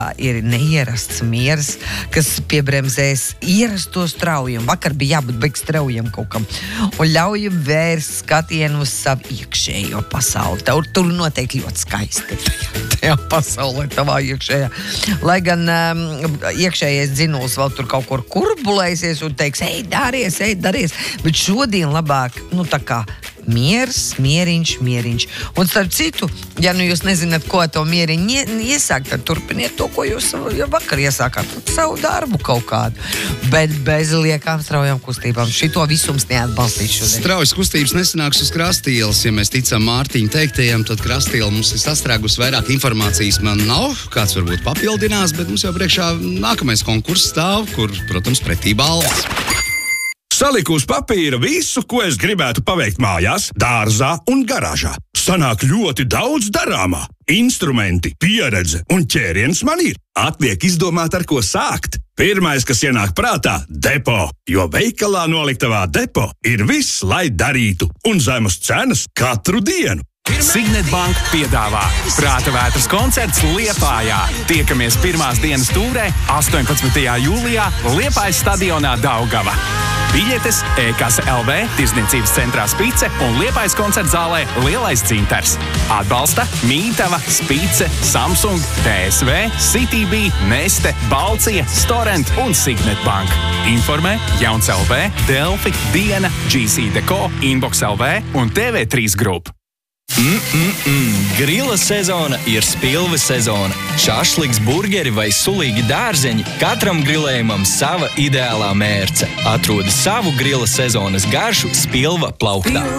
Ir neierasts miers, kas piebremzēs ierasto straujumu. Vakar bija jābūt beigas straujam kaut kam. Un ļauj vērst skatienu uz savu iekšējo pasauli. Tur noteikti ļoti skaisti tajā pasaulē, tavā iekšējā. Lai gan iekšējais dzinuls vēl tur kaut kur kurbulēsies un teiks, ej, daries. Bet šodien labāk, tā kā mieriņš. Un starp citu, ja jūs nezināt, ko to mieriņu iesākt, tad turpiniet to, ko jūs jau vakar iesākāt, savu darbu kaut kādu. Bet bez liekām straujām kustībām. Šito visums neatbalstīt šodien. Straujas kustības nesanāks uz Krastielas. Ja mēs ticam Mārtiņa teiktajam, tad Krastiela mums ir sastrēgus vairāk informācijas man nav. Kāds varbūt papildinās, bet mums jau priekšā nākamais konkurss stāv, kur, protams, pretī balvas. Saliku uz papīra visu, ko es gribētu paveikt mājās, dārzā un garāžā. Sanāk ļoti daudz darāmā. Instrumenti, pieredze un ķēriens man ir. Atliek izdomāt, ar ko sākt. Pirmais, kas ienāk prātā – depo. Jo veikalā noliktavā depo ir viss, lai darītu. Un zemes cenas katru dienu. Signet Bank piedāvā Prāta vētras koncerts Liepājā. Tiekamies pirmās dienas tūrē 18. jūlijā Liepājas stadionā Daugava. Biļetes e-kase LV, Tirdzniecības centrā Spice un Liepājas koncerta zālē Lielais Cintars. Atbalsta Mītava, Spice, Samsung, TSV, CityB, Neste, Balcija, Storent un Signet Bank. Informē Jauns LV, Delfi, Diena, GC Deco, Inbox LV un TV3 Group. Grila sezona ir spilve sezona. Šašliks, burgeri vai sulīgi dārzeņi, katram grilējumam sava ideālā mērce. Atrodi savu grila sezonas garšu Spilva plauktā.